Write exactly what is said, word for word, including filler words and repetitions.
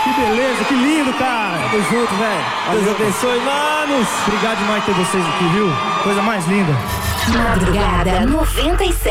Que beleza, que lindo, cara. Tamo junto, velho. Deus abençoe, manos. Obrigado demais ter vocês aqui, viu? Coisa mais linda. Madrugada noventa e sete.